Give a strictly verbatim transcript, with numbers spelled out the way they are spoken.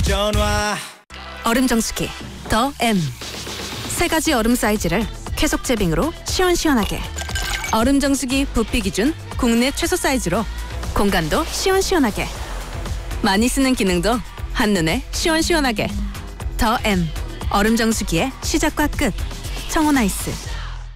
전화. 얼음 정수기 더 M. 세 가지 얼음 사이즈를 계속 제빙으로 시원시원하게. 얼음 정수기 부피 기준 국내 최소 사이즈로 공간도 시원시원하게. 많이 쓰는 기능도 한눈에 시원시원하게. 더 M. 얼음 정수기의 시작과 끝. 청혼아이스.